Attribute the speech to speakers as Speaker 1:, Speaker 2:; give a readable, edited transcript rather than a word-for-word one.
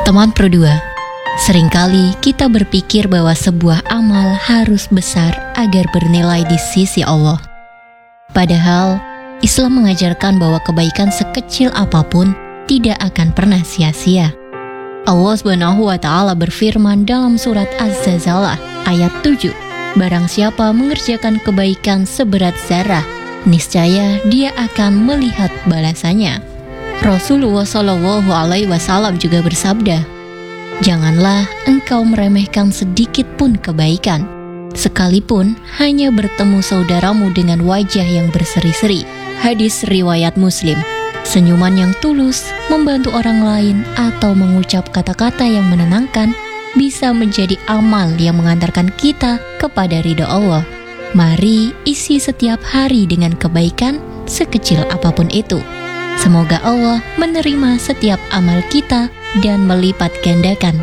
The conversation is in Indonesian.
Speaker 1: Teman Pro 2, seringkali kita berpikir bahwa sebuah amal harus besar agar bernilai di sisi Allah. Padahal, Islam mengajarkan bahwa kebaikan sekecil apapun tidak akan pernah sia-sia. Allah SWT berfirman dalam surat Az-Zalzalah ayat 7, "Barang siapa mengerjakan kebaikan seberat zarah, niscaya dia akan melihat balasannya." Rasulullah SAW juga bersabda, "Janganlah engkau meremehkan sedikit pun kebaikan, sekalipun hanya bertemu saudaramu dengan wajah yang berseri-seri." Hadis riwayat Muslim. Senyuman yang tulus, membantu orang lain, atau mengucap kata-kata yang menenangkan bisa menjadi amal yang mengantarkan kita kepada ridha Allah. Mari isi setiap hari dengan kebaikan sekecil apapun itu. Semoga Allah menerima setiap amal kita dan melipat gandakan